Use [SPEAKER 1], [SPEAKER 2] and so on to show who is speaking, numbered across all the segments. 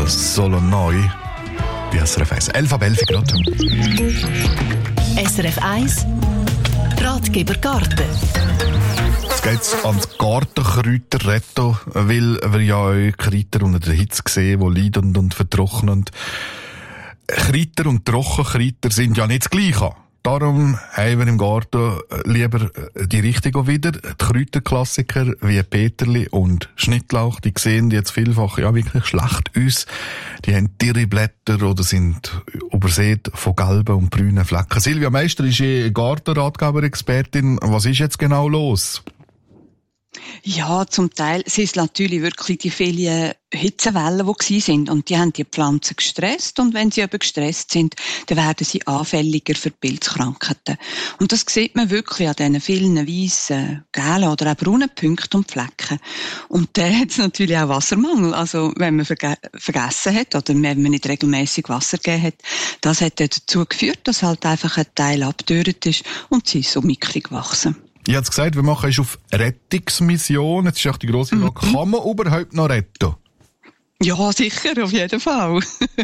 [SPEAKER 1] Solo neu. Bei SRF 1. 11 ab 11 gerade.
[SPEAKER 2] SRF 1 Ratgeber Garten.
[SPEAKER 1] Jetzt geht's ans Gartenkräuterretto, weil wir ja auch Kräuter unter der Hitze sehen, die leiden und vertrocknen. Kräuter und Trockenkräuter sind ja nicht das Gleiche. Darum haben wir im Garten lieber die richtigen wieder. Die Kräuterklassiker wie Peterli und Schnittlauch, die sehen jetzt vielfach ja wirklich schlecht aus. Die haben dürre Blätter oder sind übersät von gelben und brünen Flecken. Silvia Meister ist Gartenratgeber-Expertin. Was ist jetzt genau los?
[SPEAKER 3] Ja, zum Teil sind es natürlich wirklich die vielen Hitzewellen, die sind. Und die haben die Pflanzen gestresst. Und wenn sie eben gestresst sind, dann werden sie anfälliger für Pilzkrankheiten. Und das sieht man wirklich an diesen vielen weißen, gelben oder auch braunen Punkten und Flecken. Und dann hat es natürlich auch Wassermangel. Also, wenn man vergessen hat oder wenn man nicht regelmäßig Wasser gegeben hat, das hat dazu geführt, dass halt einfach ein Teil abgetürrt ist und sie ist so mickrig gewachsen.
[SPEAKER 1] Ich habe es gesagt, wir machen auf Rettungsmission. Jetzt ist auch die grosse Frage, kann man überhaupt noch retten?
[SPEAKER 3] Ja, sicher, auf jeden Fall.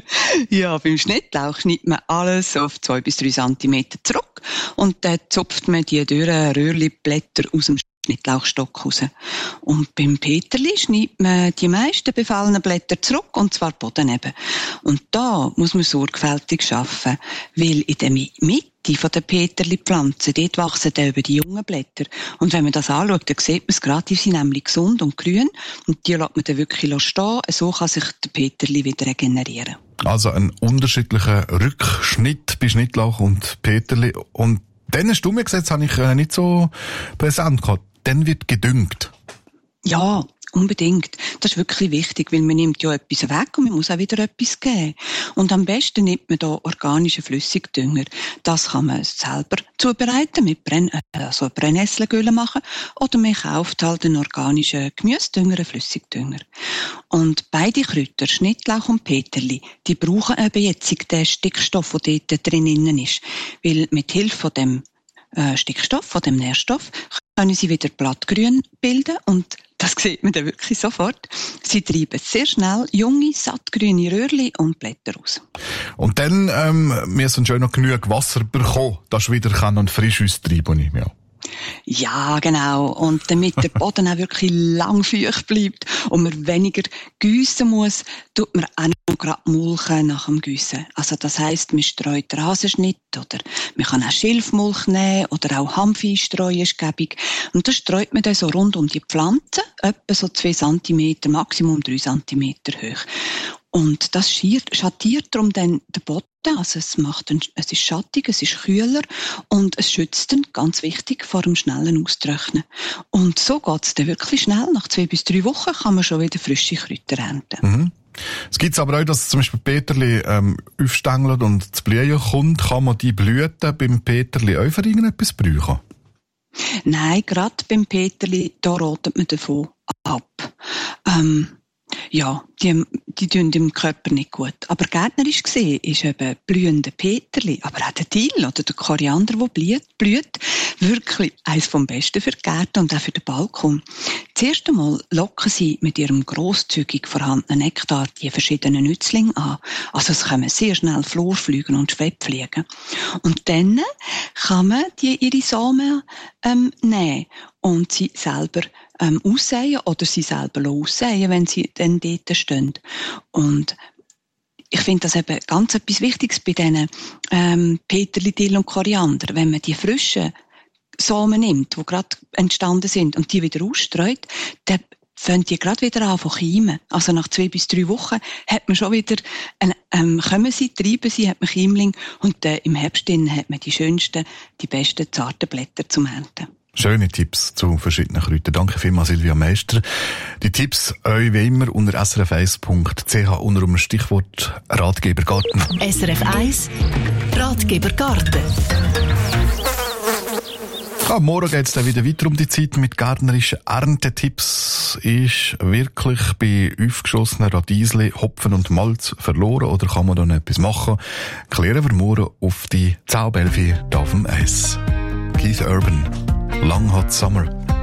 [SPEAKER 3] Ja, beim Schnittlauch schneidet man alles auf 2 bis 3 Zentimeter zurück und dann zupft man die dürren Röhrli-Blätter aus dem Schnittlauchstock raus. Und beim Peterli schneidet man die meisten befallenen Blätter zurück, und zwar Boden eben. Und da muss man sorgfältig arbeiten, weil in der Mitte von den Peterli-Pflanzen, dort wachsen dann über die jungen Blätter. Und wenn man das anschaut, dann sieht man es gerade, die sind nämlich gesund und grün. Und die lässt man dann wirklich stehen. So kann sich der Peterli wieder regenerieren. Also
[SPEAKER 1] ein unterschiedlicher Rückschnitt bei Schnittlauch und Peterli. Und dann hast du mir gesagt, das habe ich nicht so präsent gehabt. Dann wird gedüngt.
[SPEAKER 3] Ja, unbedingt. Das ist wirklich wichtig, weil man nimmt ja etwas weg und man muss auch wieder etwas geben. Und am besten nimmt man da organischen Flüssigdünger. Das kann man selber zubereiten, mit Brennnesselgülle machen, oder man kauft halt einen organischen Gemüsedünger, einen Flüssigdünger. Und beide Kräuter, Schnittlauch und Peterli, die brauchen eben jetzt den Stickstoff, der dort drinnen ist. Weil mit Hilfe von dem Stickstoff, von dem Nährstoff, können sie wieder Blattgrün bilden, und das sieht man dann wirklich sofort. Sie treiben sehr schnell junge, sattgrüne Röhrli und Blätter aus.
[SPEAKER 1] Und dann müssen schon noch genug Wasser bekommen, dass wieder kann und frisch austreiben. Ja.
[SPEAKER 3] Ja, genau. Und damit der Boden auch wirklich lang feucht bleibt und man weniger gießen muss, tut man auch noch gerade mulchen nach dem Gießen. Also das heisst, man streut Rasenschnitt oder man kann auch Schilfmulch nehmen oder auch Hanf einstreuen, ist gäbig. Und das streut man dann so rund um die Pflanzen, etwa so 2 cm, Maximum 3 cm hoch. Und das schattiert darum dann den Boden. Also es ist schattig, es ist kühler und es schützt dann, ganz wichtig, vor dem schnellen Austrocknen. Und so geht es dann wirklich schnell. Nach 2 bis 3 Wochen kann man schon wieder frische Kräuter ernten.
[SPEAKER 1] Mhm. Es gibt aber auch, dass zum Beispiel Peterli aufstängelt und zu blühen kommt. Kann man die Blüten beim Peterli auch für irgendetwas brauchen?
[SPEAKER 3] Nein, gerade beim Peterli, da ratet man davon ab. Ja, die tun dem Körper nicht gut. Aber gärtnerisch gesehen ist eben blühende Peterli, aber auch der Dill oder der Koriander, der blüht, wirklich eines vom Besten für die Gärten und auch für den Balkon. Zuerst einmal locken sie mit ihrem grosszügig vorhandenen Nektar die verschiedenen Nützlinge an. Also es kommen sehr schnell Florfliegen und Schwebfliegen. Und dann kann man ihre Samen nehmen und sie selber aussäen oder sie selber aussäen, wenn sie dann dort stehen. Und ich finde das eben ganz etwas Wichtiges bei diesen Peterli, Dill und Koriander. Wenn man die frischen Samen nimmt, die gerade entstanden sind, und die wieder ausstreut, dann fangen die gerade wieder an zu keimen. Also nach 2 bis 3 Wochen hat man schon wieder, kommen sie, treiben sie, hat man Keimling, und im Herbst hat man die schönsten, die besten zarten Blätter zum Ernten.
[SPEAKER 1] Schöne Tipps zu verschiedenen Kräutern. Danke vielmals, Silvia Meister. Die Tipps euch wie immer unter srf1.ch unter dem Stichwort Ratgeber Garten.
[SPEAKER 2] SRF 1 Ratgeber Garten.
[SPEAKER 1] Ja, morgen geht es dann wieder weiter um die Zeit mit gärtnerischen Erntetipps. Ist wirklich bei aufgeschossenen Radiesli Hopfen und Malz verloren oder kann man da noch etwas machen? Klären wir morgen auf die 10:11 auf dem Eis. Keith Urban, Long Hot Summer.